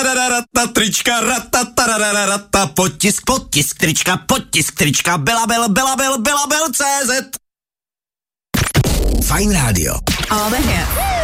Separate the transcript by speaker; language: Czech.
Speaker 1: ratatararata, trička, ratatararata, potisk, trička, Belabel, CZ.
Speaker 2: Fajn rádio.
Speaker 3: All the hits.